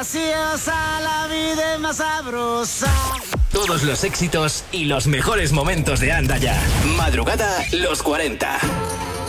graciosa, la vida es más sabrosa. Todos los éxitos y los mejores momentos de Anda Ya. Madrugada los 40.